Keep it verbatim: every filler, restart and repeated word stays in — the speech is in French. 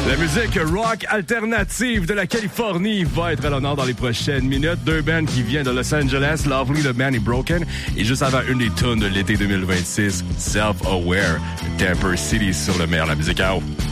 La musique rock alternative de la Californie va être à l'honneur dans les prochaines minutes. Deux bands qui viennent de Los Angeles, Lovely, The Band et Broken. Et juste avant une des tunes de l'été deux mille vingt-six, Self-Aware, Tamper City sur le maire, la musique out.